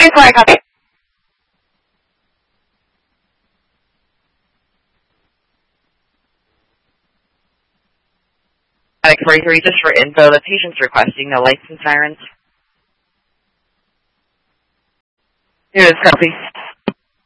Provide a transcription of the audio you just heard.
124, copy. Attic 43, just for info, the patient's requesting no lights and sirens. It is, copy.